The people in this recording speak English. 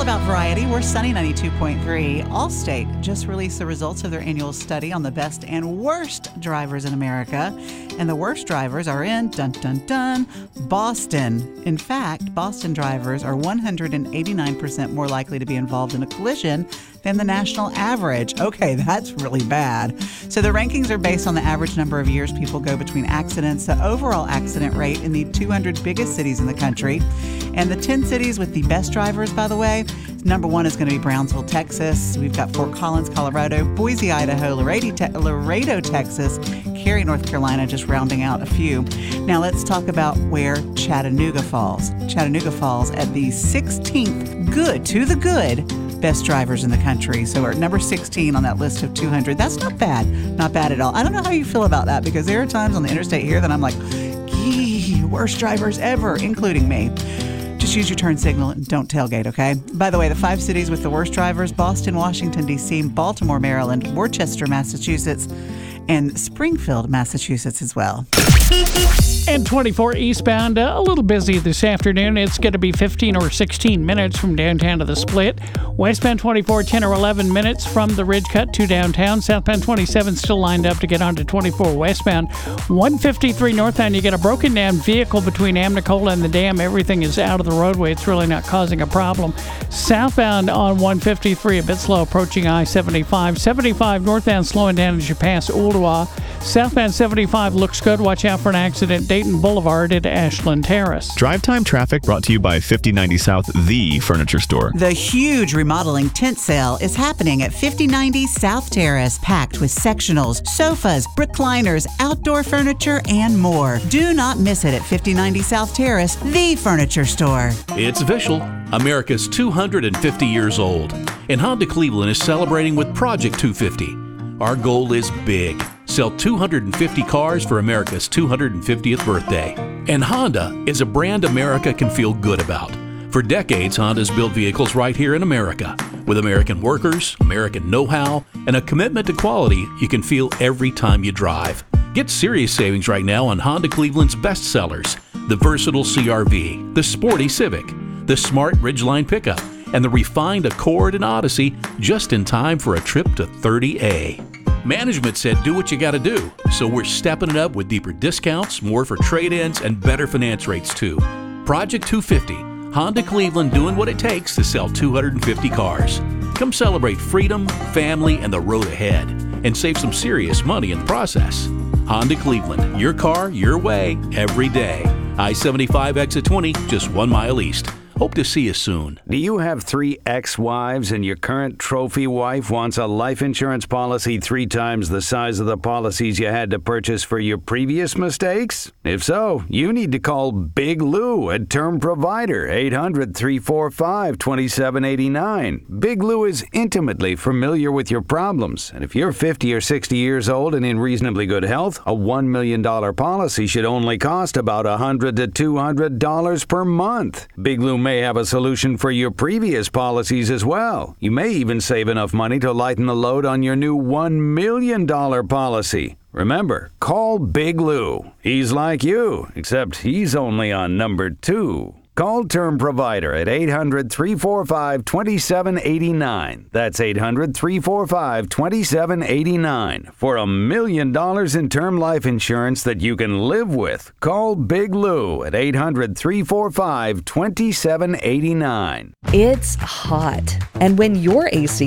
about variety. We're Sunny 92.3. Allstate just released the results of their annual study on the best and worst drivers in America. And the worst drivers are in, dun dun dun, Boston. In fact, Boston drivers are 189% more likely to be involved in a collision than the national average. Okay, that's really bad. So the rankings are based on the average number of years people go between accidents, the overall accident rate in the 200 biggest cities in the country, and the 10 cities with the best drivers, by the way. Number one is going to be Brownsville, Texas. We've got Fort Collins, Colorado, Boise, Idaho, Laredo, Texas, Cary, North Carolina, just rounding out a few. Now let's talk about where Chattanooga falls. Chattanooga falls at the 16th good best drivers in the country. So we're at number 16 on that list of 200. That's not bad. Not bad at all. I don't know how you feel about that, because there are times on the interstate here that I'm like, worst drivers ever, including me. Just use your turn signal and don't tailgate, okay? By the way, the 5 cities with the worst drivers: Boston, Washington, D.C., Baltimore, Maryland, Worcester, Massachusetts, and Springfield, Massachusetts as well. And 24 eastbound, a little busy this afternoon. It's going to be 15 or 16 minutes from downtown to the Split. Westbound 24, 10 or 11 minutes from the Ridge Cut to downtown. Southbound 27 still lined up to get onto 24 westbound. 153 northbound, you get a broken down vehicle between Amnicola and the dam. Everything is out of the roadway. It's really not causing a problem. Southbound on 153, a bit slow approaching I-75. 75 northbound slowing down as you pass Ooltewah. Southbound 75 looks good. Watch out for an accident. Dayton Boulevard at Ashland Terrace. Drive Time Traffic brought to you by 5090 South, the furniture store. The huge remodeling tent sale is happening at 5090 South Terrace, packed with sectionals, sofas, recliners, outdoor furniture, and more. Do not miss it at 5090 South Terrace, the furniture store. It's official. America's 250 years old, and Honda Cleveland is celebrating with Project 250. Our goal is big. Sell 250 cars for America's 250th birthday. And Honda is a brand America can feel good about. For decades, Honda's built vehicles right here in America, with American workers, American know-how, and a commitment to quality you can feel every time you drive. Get serious savings right now on Honda Cleveland's best sellers: the versatile CR-V, the sporty Civic, the smart Ridgeline pickup, and the refined Accord and Odyssey, just in time for a trip to 30A. Management said do what you gotta do, so we're stepping it up with deeper discounts, more for trade-ins, and better finance rates too. Project 250, Honda Cleveland, doing what it takes to sell 250 cars. Come celebrate freedom, family, and the road ahead, and save some serious money in the process. Honda Cleveland, your car, your way, every day. I-75 exit 20, just 1 mile east. Hope to see you soon. Do you have 3 ex-wives and your current trophy wife wants a life insurance policy 3 times the size of the policies you had to purchase for your previous mistakes? If so, you need to call Big Lou at Term Provider, 800-345-2789. Big Lou is intimately familiar with your problems, and if you're 50 or 60 years old and in reasonably good health, a $1 million policy should only cost about $100 to $200 per month. Big Lou may have a solution for your previous policies as well. You may even save enough money to lighten the load on your new $1 million policy. Remember, call Big Lou. He's like you, except he's only on number 2. Call Term Provider at 800-345-2789. That's 800-345-2789. For $1 million in term life insurance that you can live with. Call Big Lou at 800-345-2789. It's hot. And when your AC